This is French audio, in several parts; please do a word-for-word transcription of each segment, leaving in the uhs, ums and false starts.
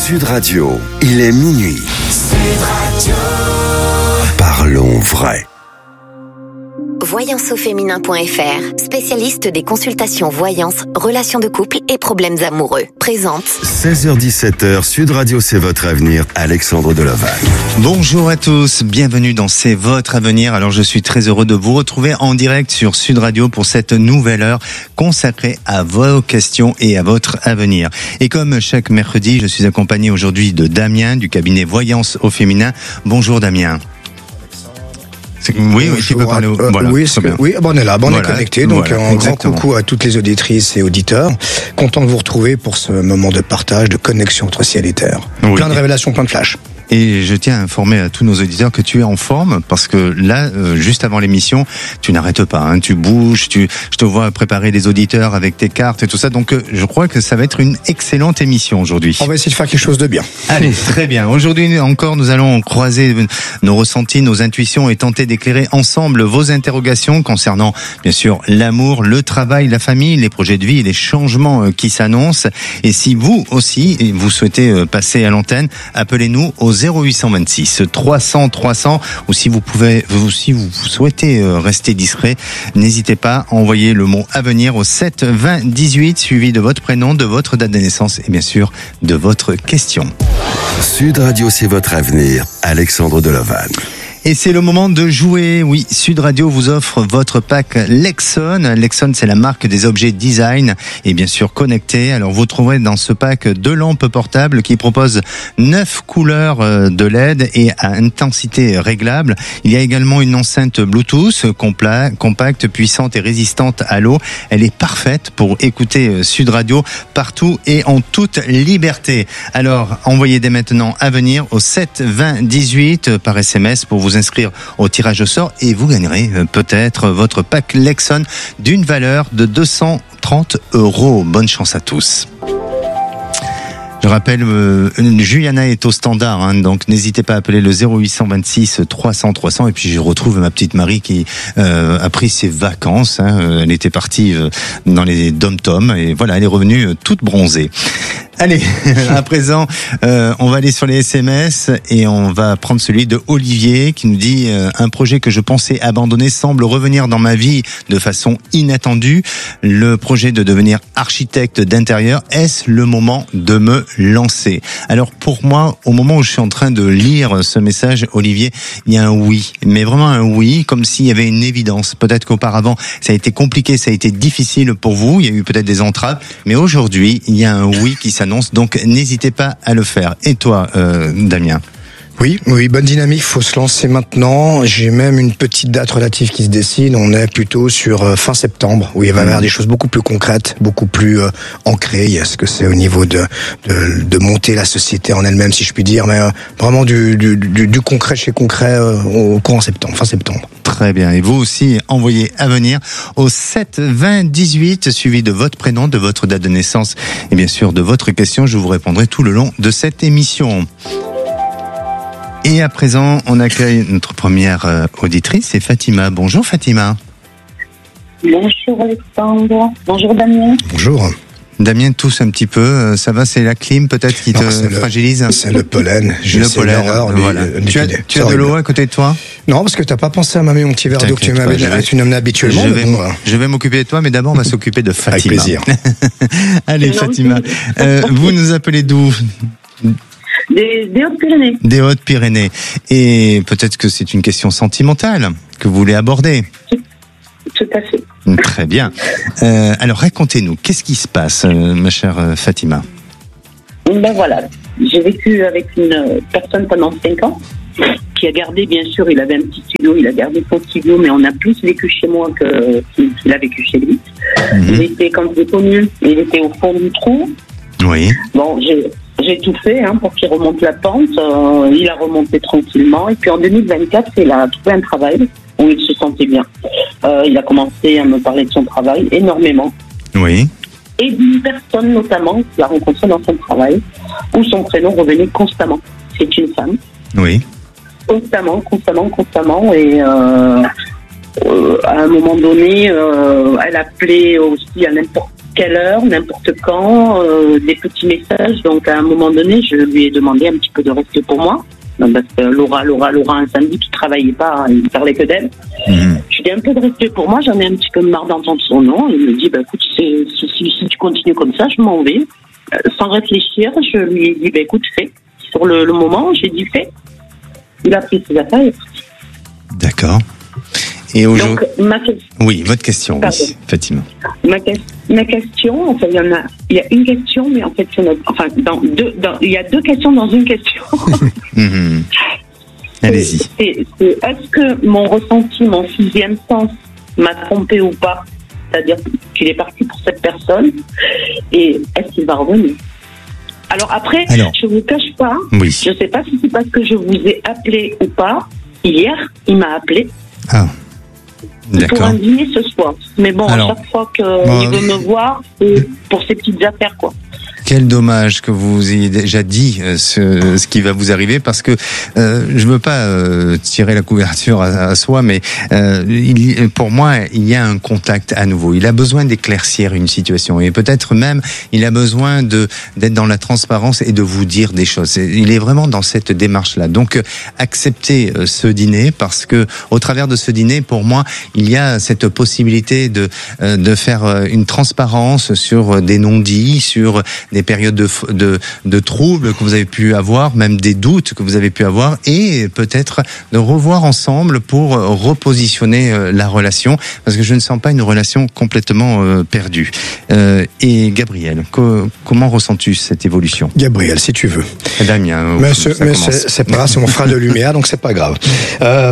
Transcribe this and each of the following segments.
Sud Radio, il est minuit. Sud Radio. Parlons vrai. voyance au féminin point f r, spécialiste des consultations voyance, relations de couple et problèmes amoureux. Présente. seize heures dix-sept heures, Sud Radio, c'est votre avenir. Alexandre Delaval. Bonjour à tous, bienvenue dans C'est votre avenir. Alors je suis très heureux de vous retrouver en direct sur Sud Radio pour cette nouvelle heure consacrée à vos questions et à votre avenir. Et comme chaque mercredi, je suis accompagné aujourd'hui de Damien du cabinet Voyance au féminin. Bonjour Damien. Oui, oui, tu peux parler. Euh, voilà, oui, que, oui, bon, on est là, bon, on voilà, est connecté. Donc, voilà, un exactement. Grand coucou à toutes les auditrices et auditeurs. Content de vous retrouver pour ce moment de partage, de connexion entre ciel et terre. Oui. Plein de révélations, plein de flashs. Et je tiens à informer à tous nos auditeurs que tu es en forme parce que là, euh, juste avant l'émission, tu n'arrêtes pas, hein, tu bouges, tu, je te vois préparer les auditeurs avec tes cartes et tout ça. Donc, euh, je crois que ça va être une excellente émission aujourd'hui. On va essayer de faire quelque chose de bien. Allez, très bien. Aujourd'hui encore, nous allons croiser nos ressentis, nos intuitions et tenter d'éclairer ensemble vos interrogations concernant, bien sûr, l'amour, le travail, la famille, les projets de vie et les changements qui s'annoncent. Et si vous aussi, vous souhaitez passer à l'antenne, appelez-nous au zéro huit cent vingt-six trois cents trois cents ou si vous pouvez, vous, si vous souhaitez rester discret, n'hésitez pas à envoyer le mot avenir au sept vingt dix-huit suivi de votre prénom, de votre date de naissance et bien sûr de votre question. Sud Radio, c'est votre avenir. Alexandre Delaval. Et c'est le moment de jouer. Oui, Sud Radio vous offre votre pack Lexon. Lexon, c'est la marque des objets design et bien sûr connectés. Alors vous trouverez dans ce pack deux lampes portables qui proposent neuf couleurs de L E D et à intensité réglable. Il y a également une enceinte Bluetooth compla- compacte, puissante et résistante à l'eau. Elle est parfaite pour écouter Sud Radio partout et en toute liberté. Alors envoyez dès maintenant à venir au sept vingt dix-huit par S M S pour vous inscrire au tirage au sort et vous gagnerez peut-être votre pack Lexon d'une valeur de deux cent trente euros. Bonne chance à tous. Je rappelle, euh, Juliana est au standard, hein, donc n'hésitez pas à appeler le zéro huit cent vingt-six trois cents trois cents et puis je retrouve ma petite Marie qui euh, a pris ses vacances. Hein, elle était partie euh, dans les dom-toms et voilà, elle est revenue euh, toute bronzée. Allez, à présent, euh, on va aller sur les S M S et on va prendre celui de Olivier qui nous dit euh, un projet que je pensais abandonner semble revenir dans ma vie de façon inattendue. Le projet de devenir architecte d'intérieur, est-ce le moment de me lancer? Alors pour moi, au moment où je suis en train de lire ce message, Olivier, il y a un oui, mais vraiment un oui, comme s'il y avait une évidence. Peut-être qu'auparavant, ça a été compliqué, ça a été difficile pour vous, il y a eu peut-être des entraves, mais aujourd'hui, il y a un oui qui s'annonce. Donc n'hésitez pas à le faire. Et toi, euh, Damien? Oui, oui, bonne dynamique, faut se lancer maintenant. J'ai même une petite date relative qui se dessine. On est plutôt sur euh, fin septembre, où il va y avoir des choses beaucoup plus concrètes, beaucoup plus euh, ancrées. Il y a ce que c'est au niveau de, de de monter la société en elle-même, si je puis dire, mais euh, vraiment du, du du du concret chez concret euh, au courant septembre, fin septembre. Très bien. Et vous aussi, envoyez à venir au sept vingt dix-huit, suivi de votre prénom, de votre date de naissance et bien sûr de votre question. Je vous répondrai tout le long de cette émission. Et à présent, on accueille notre première euh, auditrice, c'est Fatima. Bonjour Fatima. Bonjour Alexandre. Bonjour Damien. Bonjour. Damien tousse un petit peu, ça va, c'est la clim peut-être qui non, te fragilise le, C'est le pollen. Je le pollen, erreur, voilà. Lui, tu as, tu as de l'eau à côté de toi? Non, parce que t'as pas pensé à m'amener mon petit verre d'eau que tu m'avais tu m'amenais habituellement. Je vais, bon, je vais m'occuper de toi, mais d'abord on va s'occuper de Fatima. Avec plaisir. Allez Fatima, euh, vous nous appelez d'où? Des, des Hautes-Pyrénées. Des Hautes-Pyrénées. Et peut-être que c'est une question sentimentale que vous voulez aborder. Tout à fait. Très bien. Euh, alors racontez-nous, qu'est-ce qui se passe, euh, ma chère Fatima? Ben voilà, j'ai vécu avec une personne pendant cinq ans qui a gardé, bien sûr, il avait un petit studio, il a gardé son studio, mais on a plus vécu chez moi que qu'il a vécu chez lui. Mm-hmm. Il était, quand il est connu, il était au fond du trou. Oui. Bon, j'ai J'ai tout fait hein, pour qu'il remonte la pente. Euh, il a remonté tranquillement. Et puis en deux mille vingt-quatre, il a trouvé un travail où il se sentait bien. Euh, il a commencé à me parler de son travail énormément. Oui. Et d'une personne notamment qu'il a rencontrée dans son travail, où son prénom revenait constamment. C'est une femme. Oui. Constamment, constamment, constamment. Et euh, euh, à un moment donné, euh, elle appelait aussi à n'importe quelle heure, n'importe quand, euh, des petits messages. Donc à un moment donné, je lui ai demandé un petit peu de respect pour moi. Non, parce que Laura, Laura, Laura, un samedi qui travaillait pas, il parlait que d'elle. Mmh. Je lui ai un peu de respect pour moi, j'en ai un petit peu marre d'entendre son nom. Il me dit, bah écoute, si, si, si, si tu continues comme ça, je m'en vais. Euh, sans réfléchir, je lui ai dit, bah écoute, fais. Sur le, le moment, j'ai dit, fais. Il a pris ses affaires. D'accord. Et aujourd'hui. Donc, ma question. Oui, votre question, oui, Fatima. Ma, que... ma question, enfin, il y en a, il y a une question, mais en fait, il y en a, enfin, dans deux, dans, il y a deux questions dans une question. Mmh. Allez-y. C'est, c'est, est-ce que mon ressenti, mon sixième sens m'a trompé ou pas? C'est-à-dire qu'il est parti pour cette personne, et est-ce qu'il va revenir? Alors après, Alors, je ne vous cache pas, oui. Je ne sais pas si c'est parce que je vous ai appelé ou pas. Hier, il m'a appelé. Ah. D'accord. Pour un dîner ce soir. Mais bon, Alors, à chaque fois qu'il bon, veut me voir, c'est pour ses petites affaires, quoi. Quel dommage que vous ayez déjà dit ce, ce qui va vous arriver, parce que euh, je veux pas euh, tirer la couverture à, à soi, mais euh, il, pour moi, il y a un contact à nouveau. Il a besoin d'éclaircir une situation, et peut-être même il a besoin de d'être dans la transparence et de vous dire des choses. Il est vraiment dans cette démarche-là. Donc, acceptez ce dîner, parce que au travers de ce dîner, pour moi, il y a cette possibilité de de faire une transparence sur des non-dits, sur des périodes de, de, de troubles que vous avez pu avoir, même des doutes que vous avez pu avoir, et peut-être de revoir ensemble pour repositionner la relation, parce que je ne sens pas une relation complètement euh, perdue. Euh, et Gabriel, co- comment ressens-tu cette évolution? Gabriel, si tu veux. Damien, mais, ce, mais c'est, c'est pas grave, c'est mon frère de lumière, donc c'est pas grave. Euh,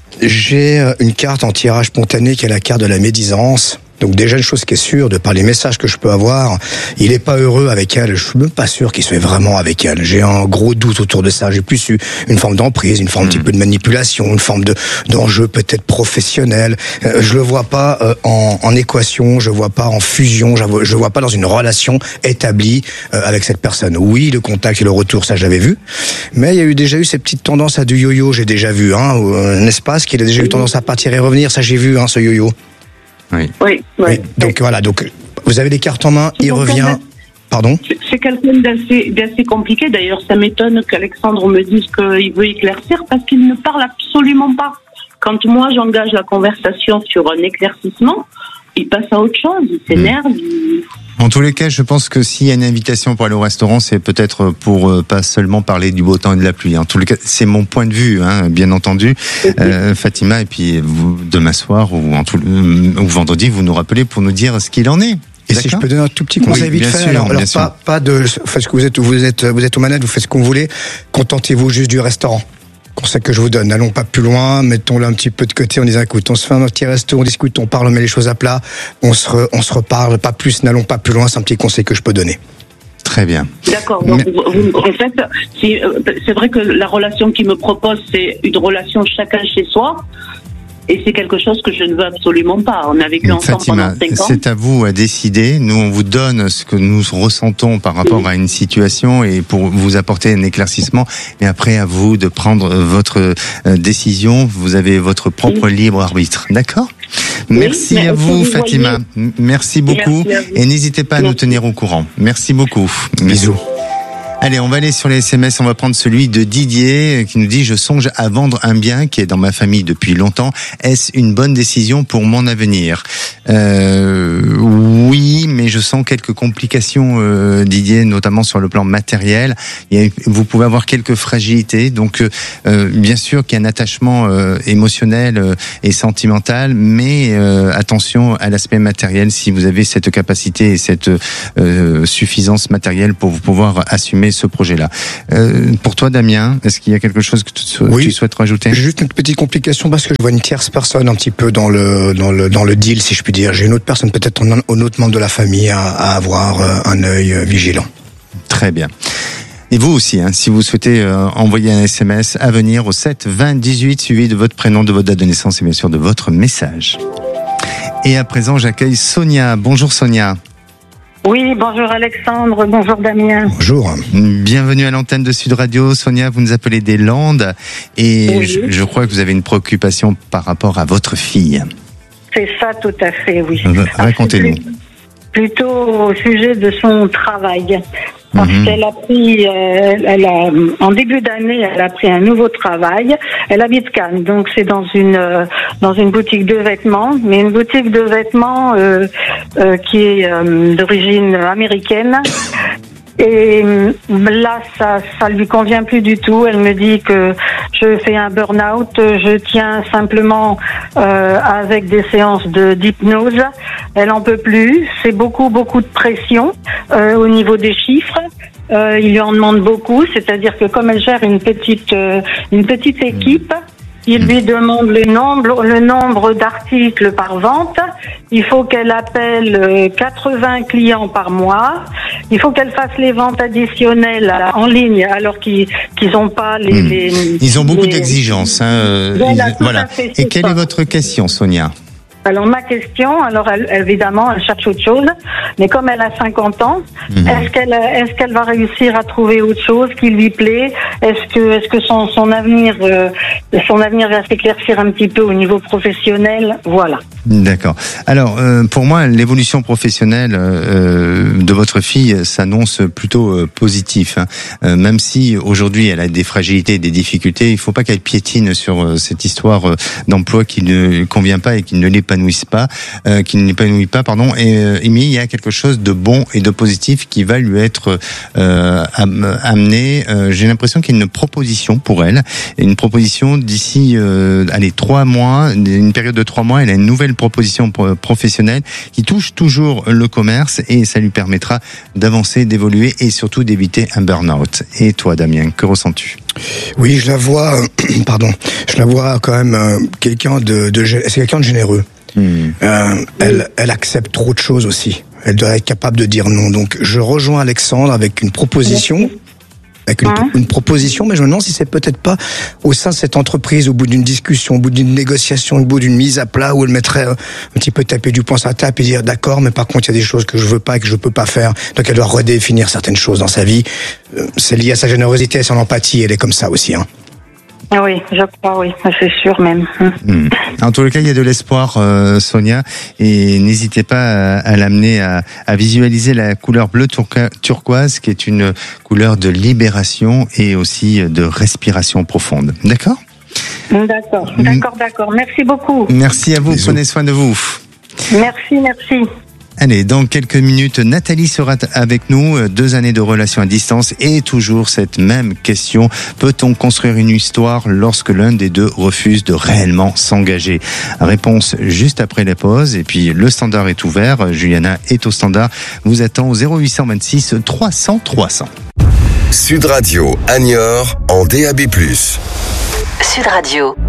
j'ai une carte en tirage spontané qui est la carte de la médisance. Donc déjà, une chose qui est sûre, de par les messages que je peux avoir, il est pas heureux avec elle. Je suis même pas sûr qu'il soit vraiment avec elle. J'ai un gros doute autour de ça. J'ai plus eu une forme d'emprise, une forme mmh. un petit peu de manipulation, une forme de d'enjeu peut-être professionnel. Euh, je le vois pas euh, en, en équation, je vois pas en fusion, je le vois pas dans une relation établie euh, avec cette personne. Oui, le contact et le retour, ça j'avais vu. Mais il y a eu déjà eu ces petites tendances à du yo-yo, j'ai déjà vu, hein, un espace qu'il a déjà eu tendance à partir et revenir. Ça j'ai vu, hein, ce yo-yo. Oui. Oui, oui. oui. Donc oui. Voilà, donc vous avez les cartes en main, il revient. Pardon ? C'est quelqu'un d'assez, d'assez compliqué. D'ailleurs, ça m'étonne qu'Alexandre me dise qu'il veut éclaircir, parce qu'il ne parle absolument pas. Quand moi j'engage la conversation sur un éclaircissement, il passe à autre chose, il s'énerve. Mmh. Il... En tous les cas, je pense que s'il y a une invitation pour aller au restaurant, c'est peut-être pour euh, pas seulement parler du beau temps et de la pluie. En tous les cas, c'est mon point de vue, hein, bien entendu. Euh, Fatima, et puis vous, demain soir ou, en tout, euh, ou vendredi, vous nous rappelez pour nous dire ce qu'il en est. Et D'accord. Si je peux donner un tout petit conseil oui, vite fait, sûr, alors, alors pas, pas de, parce que vous êtes, vous êtes, vous êtes aux manettes, vous faites ce que vous voulez. Contentez-vous juste du restaurant. Conseil que je vous donne, n'allons pas plus loin, mettons-le un petit peu de côté en disant écoute, on se fait un petit resto, on discute, on parle, on met les choses à plat, on se, re, on se reparle, pas plus, n'allons pas plus loin, c'est un petit conseil que je peux donner. Très bien. D'accord, donc Mais... vous, en fait, c'est, c'est vrai que la relation qu'il me propose, c'est une relation chacun chez soi. Et c'est quelque chose que je ne veux absolument pas. On a vécu ensemble Fatima, pendant cinq ans. C'est à vous à décider. Nous, on vous donne ce que nous ressentons par rapport oui. à une situation et pour vous apporter un éclaircissement. Mais après, à vous de prendre votre décision. Vous avez votre propre oui. libre arbitre. D'accord ? Oui, merci à vous, Fatima. Voyez. Merci beaucoup. Merci et n'hésitez pas à merci. nous tenir au courant. Merci beaucoup. Bisous. Allez, on va aller sur les S M S, on va prendre celui de Didier qui nous dit « Je songe à vendre un bien qui est dans ma famille depuis longtemps. Est-ce une bonne décision pour mon avenir ?» euh, Oui, mais je sens quelques complications, euh, Didier, notamment sur le plan matériel. Il y a, vous pouvez avoir quelques fragilités. Donc, euh, bien sûr qu'il y a un attachement euh, émotionnel euh, et sentimental, mais euh, attention à l'aspect matériel si vous avez cette capacité et cette euh, suffisance matérielle pour pouvoir assumer ce projet-là. Euh, pour toi, Damien, est-ce qu'il y a quelque chose que tu, oui. tu souhaites rajouter ? Juste une petite complication parce que je vois une tierce personne un petit peu dans le dans le dans le deal, si je puis dire. J'ai une autre personne, peut-être un, un autre membre de la famille, à, à avoir un œil vigilant. Très bien. Et vous aussi, hein, si vous souhaitez euh, envoyer un S M S à venir au sept vingt dix-huit, suivi de votre prénom, de votre date de naissance et bien sûr de votre message. Et à présent, j'accueille Sonia. Bonjour Sonia. Oui, bonjour Alexandre, bonjour Damien. Bonjour. Bienvenue à l'antenne de Sud Radio. Sonia, vous nous appelez des Landes et oui. je, je crois que vous avez une préoccupation par rapport à votre fille. C'est ça, tout à fait, oui. Racontez-nous. plutôt au sujet de son travail. Parce Mhm. qu'elle a pris, euh, elle a, en début d'année, elle a pris un nouveau travail. Elle habite Cannes, donc c'est dans une euh, dans une boutique de vêtements, mais une boutique de vêtements euh, euh, qui est euh, d'origine américaine. Et euh, là, ça, ça lui convient plus du tout. Elle me dit que je fais un burn-out. Je tiens simplement euh, avec des séances de d'hypnose. Elle en peut plus. C'est beaucoup, beaucoup de pression euh, au niveau des chiffres. Euh, il lui en demande beaucoup. C'est-à-dire que comme elle gère une petite, euh, une petite équipe, il lui demande le nombre, le nombre d'articles par vente. Il faut qu'elle appelle euh, quatre-vingts clients par mois. Il faut qu'elle fasse les ventes additionnelles en ligne alors qu'ils qu'ils ont pas les, Hmm. les Ils ont beaucoup les- d'exigences. Hein. euh, Voilà, ils- tout voilà. à fait, Et c'est quelle ça. est votre question, Sonia? Alors ma question, alors elle, évidemment, elle cherche autre chose, mais comme elle a cinquante ans, Mhm. est-ce qu'elle est-ce qu'elle va réussir à trouver autre chose qui lui plaît? Est-ce que est-ce que son son avenir euh, son avenir va s'éclaircir un petit peu au niveau professionnel? Voilà. D'accord. Alors, euh, pour moi, l'évolution professionnelle euh, de votre fille s'annonce plutôt euh, positif. Hein. Euh, même si aujourd'hui elle a des fragilités et des difficultés, il faut pas qu'elle piétine sur euh, cette histoire euh, d'emploi qui ne convient pas et qui ne l'épanouisse pas, euh, qui ne l'épanouit pas, pardon. Et euh, mais il y a quelque chose de bon et de positif qui va lui être euh, am- amené. Euh, J'ai l'impression qu'il y a une proposition pour elle, une proposition d'ici, euh, allez, trois mois, une période de trois mois. Elle a une nouvelle proposition pro- professionnelle qui touche toujours le commerce et ça lui permettra d'avancer, d'évoluer et surtout d'éviter un burn-out. Et toi, Damien, que ressens-tu? Oui, je la vois, euh, pardon, je la vois quand même euh, quelqu'un de, de gé- c'est quelqu'un de généreux. Hmm. Euh, elle, elle accepte trop de choses aussi. Elle doit être capable de dire non. Donc, je rejoins Alexandre avec une proposition. Avec une, Hein une proposition, mais je me demande si c'est peut-être pas au sein de cette entreprise, au bout d'une discussion, au bout d'une négociation, au bout d'une mise à plat, où elle mettrait euh, un petit peu taper du poing sur la table et dire d'accord, mais par contre il y a des choses que je veux pas et que je peux pas faire. Donc elle doit redéfinir certaines choses dans sa vie. Euh, C'est lié à sa générosité et son empathie. Elle est comme ça aussi. Hein. Ah oui, je crois, oui, c'est sûr même. Hum. Hmm. En tout cas, il y a de l'espoir, euh, Sonia, et n'hésitez pas à, à l'amener à, à visualiser la couleur bleu turqua- turquoise, qui est une couleur de libération et aussi de respiration profonde. D'accord? D'accord, d'accord, d'accord. Merci beaucoup. Merci à vous, Bisous. prenez soin de vous. Merci, merci. Allez, dans quelques minutes, Nathalie sera avec nous. Deux années de relation à distance et toujours cette même question. Peut-on construire une histoire lorsque l'un des deux refuse de réellement s'engager? Réponse juste après la pause. Et puis, le standard est ouvert. Juliana est au standard. Vous attend au zéro huit cent vingt-six trois cents trois cents. Sud Radio, Niort, en D A B plus. Sud Radio.